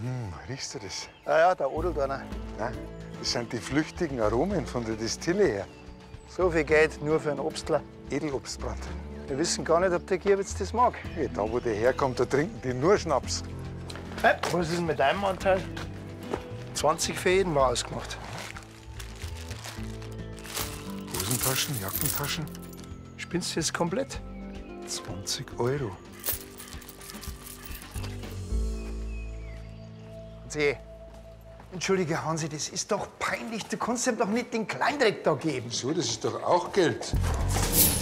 Riechst du das? Ja, da odelt einer. Nein, das sind die flüchtigen Aromen von der Destille her. So viel Geld nur für einen Obstler. Edelobstbrand. Wir wissen gar nicht, ob der Gierwitz das mag. Hey, da, wo der herkommt, da trinken die nur Schnaps. Was ist denn mit deinem Anteil? 20 für jeden war ausgemacht. Hosentaschen, Jackentaschen, Spinnst du jetzt komplett? 20 Euro. Hansi, entschuldige Hansi, das ist doch peinlich. Du kannst ihm doch nicht den Kleindreck da geben. So, das ist doch auch Geld.